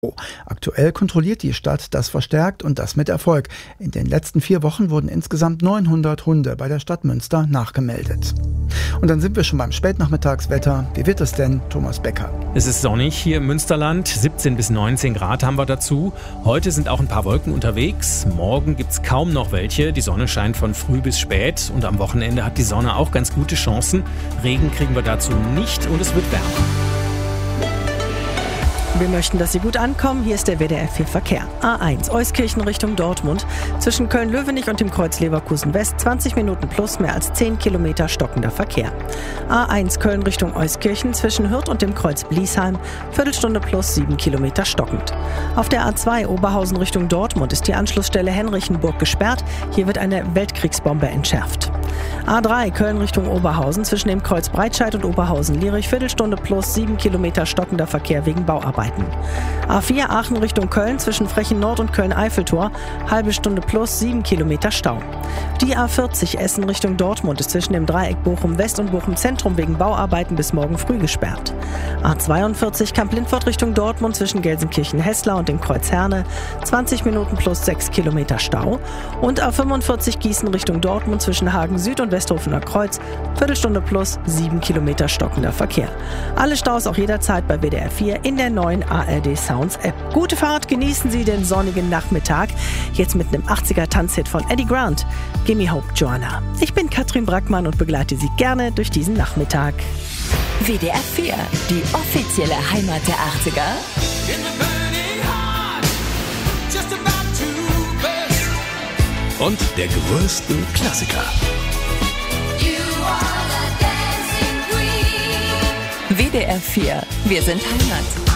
Aktuell kontrolliert die Stadt das verstärkt und das mit Erfolg. In den letzten 4 Wochen wurden insgesamt 900 Hunde bei der Stadt Münster nachgemeldet. Und dann sind wir schon beim Spätnachmittagswetter. Wie wird es denn, Thomas Becker? Es ist sonnig hier im Münsterland, 17 bis 19 Grad haben wir dazu. Heute sind auch ein paar Wolken unterwegs, morgen gibt's kaum noch welche. Die Sonne scheint von früh bis spät und am Wochenende hat die Sonne auch ganz gute Chancen. Regen kriegen wir dazu nicht und es wird wärmer. Wir möchten, dass Sie gut ankommen. Hier ist der WDR 4 Verkehr. A1 Euskirchen Richtung Dortmund. Zwischen Köln-Löwenich und dem Kreuz Leverkusen West 20 Minuten plus mehr als 10 Kilometer stockender Verkehr. A1 Köln Richtung Euskirchen zwischen Hürth und dem Kreuz Bliesheim. Viertelstunde plus 7 Kilometer stockend. Auf der A2 Oberhausen Richtung Dortmund ist die Anschlussstelle Henrichenburg gesperrt. Hier wird eine Weltkriegsbombe entschärft. A3 Köln Richtung Oberhausen zwischen dem Kreuz Breitscheid und Oberhausen-Lierich. Viertelstunde plus 7 Kilometer stockender Verkehr wegen Bauarbeiten. A4 Aachen Richtung Köln zwischen Frechen Nord und Köln-Eiffeltor, halbe Stunde plus 7 Kilometer Stau. Die A40 Essen Richtung Dortmund ist zwischen dem Dreieck Bochum West und Bochum Zentrum wegen Bauarbeiten bis morgen früh gesperrt. A42 Kamp-Lindfort Richtung Dortmund zwischen Gelsenkirchen-Hessler und dem Kreuz Herne, 20 Minuten plus 6 Kilometer Stau. Und A45 Gießen Richtung Dortmund zwischen Hagen Süd und Westhofener Kreuz, Viertelstunde plus 7 Kilometer stockender Verkehr. Alle Staus auch jederzeit bei WDR 4 in der neuen ARD Sounds App. Gute Fahrt, genießen Sie den sonnigen Nachmittag. Jetzt mit einem 80er Tanzhit von Eddie Grant. Gimme Hope, Joanna. Ich bin Katrin Brackmann und begleite Sie gerne durch diesen Nachmittag. WDR 4, die offizielle Heimat der 80er. Und der größten Klassiker. WDR 4, wir sind Heimat.